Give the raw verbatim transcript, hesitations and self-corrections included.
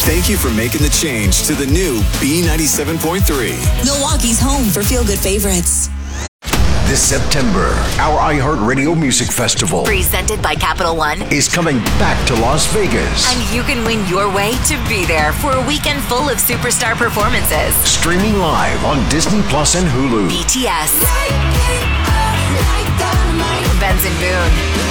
Thank you for making the change to the new B ninety-seven point three. Milwaukee's home for feel-good favorites. This September, our iHeartRadio Music Festival, presented by Capital One, is coming back to Las Vegas. And you can win your way to be there for a weekend full of superstar performances. Streaming live on Disney Plus and Hulu. B T S, Benson Boone,